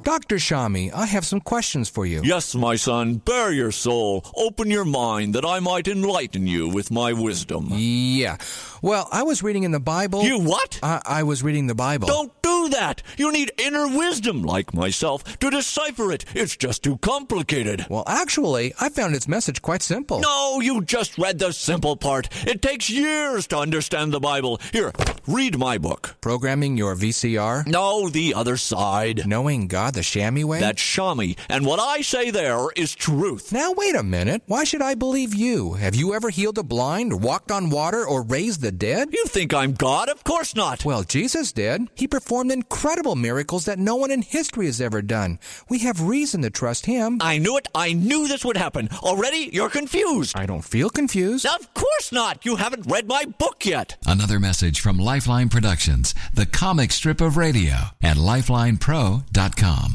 Dr. Shami, I have some questions for you. Yes, my son, bare your soul. Open your mind that I might enlighten you with my wisdom. Yeah. Well, I was reading in the Bible. You what? I was reading the Bible. Don't do that. You need inner wisdom, like myself, to decipher it. It's just too complicated. Well, actually, I found its message quite simple. No, you just read the simple part. It takes years to understand the Bible. Here, read my book. Programming your VCR? No, the other side. Knowing God the Shami way? That's Shami, and what I say there is truth. Now, wait a minute. Why should I believe you? Have you ever healed the blind, walked on water, or raised the dead? You think I'm God? Of course not. Well, Jesus did. He performed incredible miracles that no one in history has ever done. We have reason to trust him. I knew it. I knew this would happen. Already, you're confused. I don't feel confused. Of course not. You haven't read my book yet. Another message from Lifeline Productions, the comic strip of radio, at lifelinepro.com.